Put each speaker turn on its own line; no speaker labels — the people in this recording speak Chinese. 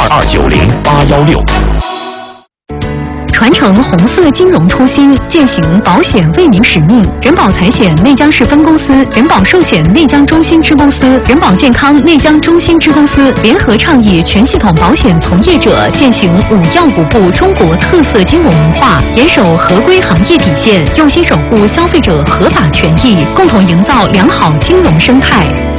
2290-816。
传承红色金融初心，践行保险为民使命。人保财险内江市分公司、人保寿险内江中心支公司、人保健康内江中心支公司联合倡议全系统保险从业者践行5要5不中国特色金融文化，严守合规行业底线，用心守护消费者合法权益，共同营造良好金融生态。